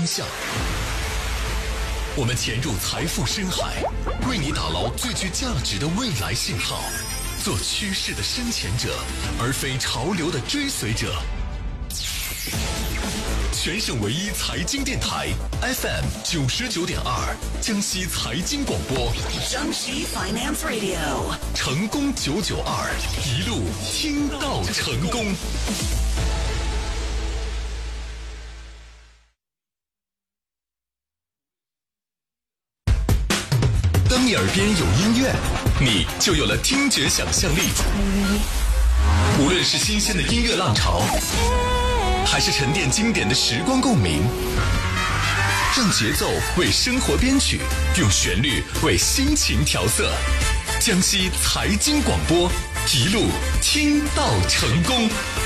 向。我们潜入财富深海，为你打捞最具价值的未来信号，做趋势的深潜者，而非潮流的追随者。全省唯一财经电台 FM 99.2，江西财经广播， 江西 Finance Radio， 成功992，一路听到成功。当你耳边有音乐，你就有了听觉想象力。无论是新鲜的音乐浪潮，还是沉淀经典的时光共鸣，让节奏为生活编曲，用旋律为心情调色。江西财经广播，一路听到成功。